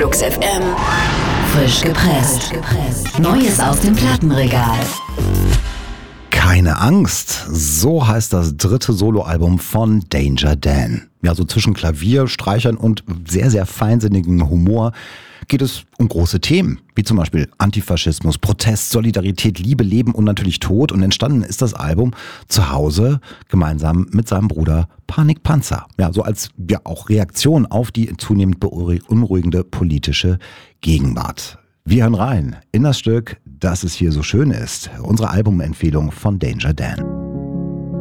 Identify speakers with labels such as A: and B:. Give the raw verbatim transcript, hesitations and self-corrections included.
A: Flux F M. Frisch gepresst. Neues aus dem Plattenregal.
B: Keine Angst, so heißt das dritte Soloalbum von Danger Dan. Ja, so zwischen Klavier, Streichern und sehr, sehr feinsinnigem Humor geht es um große Themen, wie zum Beispiel Antifaschismus, Protest, Solidarität, Liebe, Leben und natürlich Tod. Und entstanden ist das Album zu Hause gemeinsam mit seinem Bruder Panik Panzer. Ja, so als ja auch Reaktion auf die zunehmend beunruhigende politische Gegenwart. Wir hören rein in das Stück, dass es hier so schön ist. Unsere Albumempfehlung von Danger Dan.